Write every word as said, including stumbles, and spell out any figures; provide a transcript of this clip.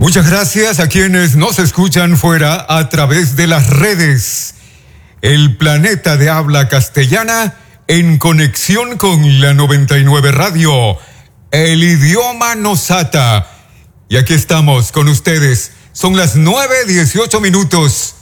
Muchas gracias a quienes nos escuchan fuera a través de las redes. El planeta de habla castellana en conexión con la noventa y nueve Radio. El idioma nos ata. Y aquí estamos con ustedes. Son las nueve dieciocho minutos.